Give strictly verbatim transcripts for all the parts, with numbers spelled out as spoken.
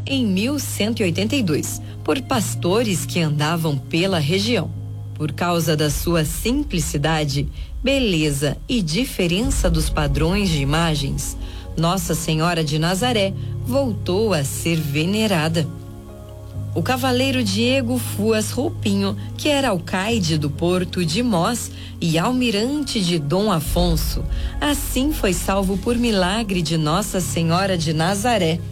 em mil cento e oitenta e dois por pastores que andavam pela região. Por causa da sua simplicidade, beleza e diferença dos padrões de imagens, Nossa Senhora de Nazaré voltou a ser venerada. O cavaleiro Diego Fuas Roupinho, que era alcaide do porto de Mós e almirante de Dom Afonso, assim foi salvo por milagre de Nossa Senhora de Nazaré.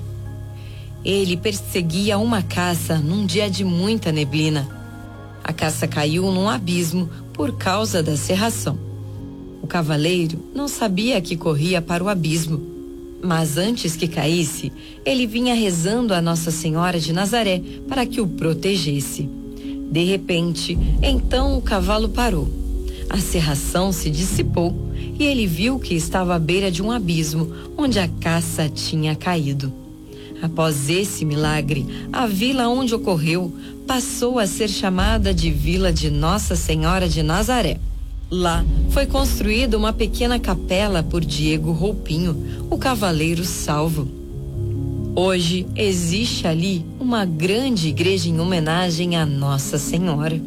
Ele perseguia uma caça num dia de muita neblina. A caça caiu num abismo por causa da cerração. O cavaleiro não sabia que corria para o abismo, mas antes que caísse, ele vinha rezando a Nossa Senhora de Nazaré para que o protegesse. De repente, então o cavalo parou. A cerração se dissipou e ele viu que estava à beira de um abismo onde a caça tinha caído. Após esse milagre, a vila onde ocorreu passou a ser chamada de Vila de Nossa Senhora de Nazaré. Lá foi construída uma pequena capela por Diego Roupinho, o cavaleiro salvo. Hoje existe ali uma grande igreja em homenagem a Nossa Senhora.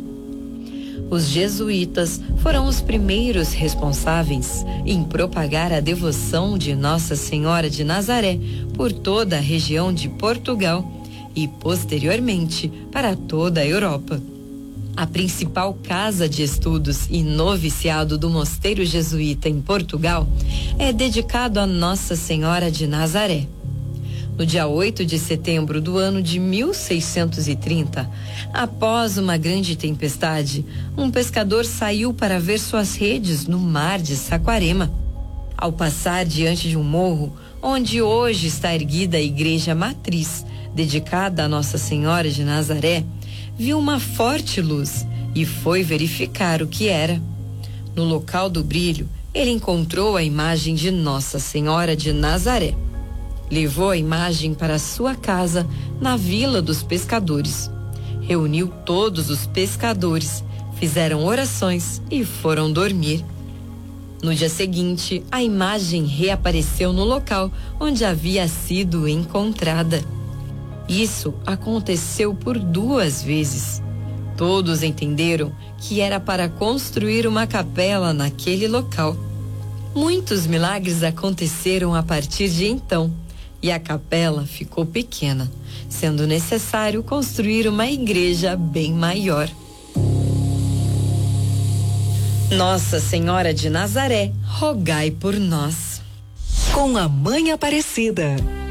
Os jesuítas foram os primeiros responsáveis em propagar a devoção de Nossa Senhora de Nazaré por toda a região de Portugal e, posteriormente, para toda a Europa. A principal casa de estudos e noviciado do Mosteiro Jesuíta em Portugal é dedicado a Nossa Senhora de Nazaré. No dia oito de setembro do ano de mil seiscentos e trinta, após uma grande tempestade, um pescador saiu para ver suas redes no mar de Saquarema. Ao passar diante de um morro, onde hoje está erguida a igreja matriz, dedicada a Nossa Senhora de Nazaré, viu uma forte luz e foi verificar o que era. No local do brilho, ele encontrou a imagem de Nossa Senhora de Nazaré. Levou a imagem para sua casa na Vila dos Pescadores. Reuniu todos os pescadores, fizeram orações e foram dormir. No dia seguinte, a imagem reapareceu no local onde havia sido encontrada. Isso aconteceu por duas vezes. Todos entenderam que era para construir uma capela naquele local. Muitos milagres aconteceram a partir de então, e a capela ficou pequena, sendo necessário construir uma igreja bem maior. Nossa Senhora de Nazaré, rogai por nós. Com a Mãe Aparecida,